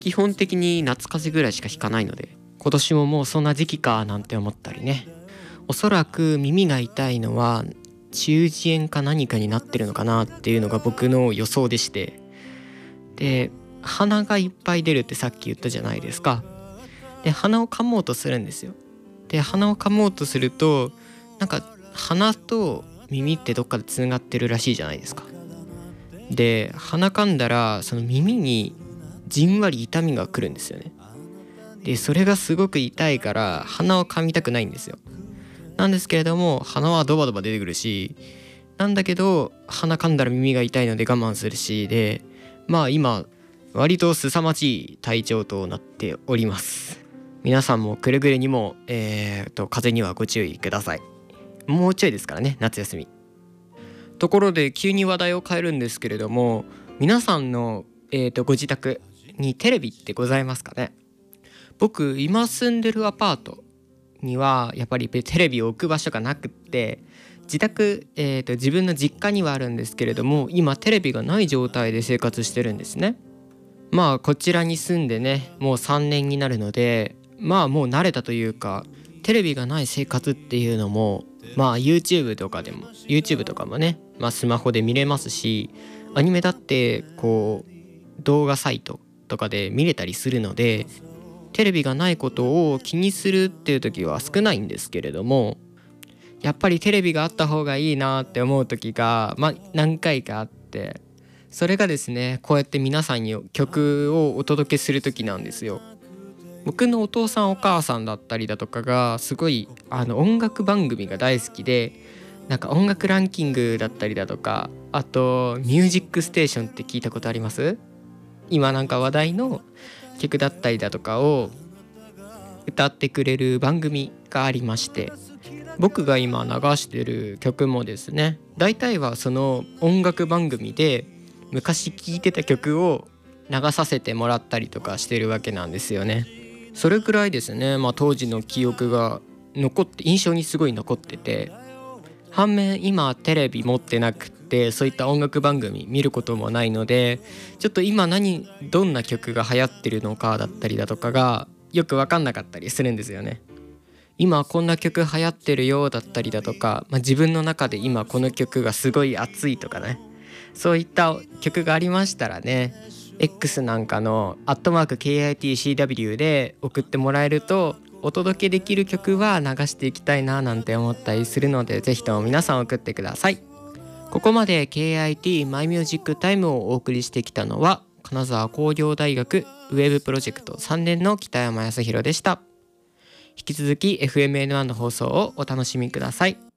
基本的に夏風邪ぐらいしかひかないので、今年ももうそんな時期かなんて思ったりね。おそらく耳が痛いのは中耳炎か何かになってるのかなっていうのが僕の予想でして、で鼻がいっぱい出るってさっき言ったじゃないですか。で鼻を噛もうとするんですよ。で鼻を噛もうとすると、なんか鼻と耳ってどっかでつながってるらしいじゃないですか。で鼻噛んだらその耳にじんわり痛みが来るんですよね。でそれがすごく痛いから鼻を噛みたくないんですよ。なんですけれども鼻はドバドバ出てくるし、なんだけど鼻噛んだら耳が痛いので我慢するしで、まあ今割と凄まじい体調となっております。皆さんもくれぐれにも風邪にはご注意ください。もうちょいですからね、夏休み。ところで急に話題を変えるんですけれども、皆さんの、ご自宅にテレビってございますかね。僕今住んでるアパートにはやっぱりテレビを置く場所がなくって、自宅、自分の実家にはあるんですけれども、今テレビがない状態で生活してるんですね。まあこちらに住んでねもう3年になるので、まあもう慣れたというか、テレビがない生活っていうのもまあ YouTube とかもね、まあスマホで見れますし、アニメだってこう動画サイトとかで見れたりするので、テレビがないことを気にするっていう時は少ないんですけれども、やっぱりテレビがあった方がいいなって思う時が何回かあって、それがですね、こうやって皆さんに曲をお届けする時なんですよ。僕のお父さんお母さんだったりだとかがすごい音楽番組が大好きで、なんか音楽ランキングだったりだとか、あとミュージックステーションって聞いたことあります？今なんか話題の曲だったりだとかを歌ってくれる番組がありまして、僕が今流してる曲もですね、大体はその音楽番組で昔聴いてた曲を流させてもらったりとかしてるわけなんですよね。それくらいですね、当時の記憶が印象にすごい残ってて、反面今テレビ持ってなくってそういった音楽番組見ることもないので、ちょっと今どんな曲が流行ってるのかだったりだとかがよく分かんなかったりするんですよね。今こんな曲流行ってるよだったりだとか、自分の中で今この曲がすごい熱いとかね、そういった曲がありましたらね、X なんかの@KITCW で送ってもらえると、お届けできる曲は流していきたいななんて思ったりするので、ぜひとも皆さん送ってください。ここまで KIT マイミュージックタイムをお送りしてきたのは、金沢工業大学ウェブプロジェクト3年の北山康弘でした。引き続き FMN1 の放送をお楽しみください。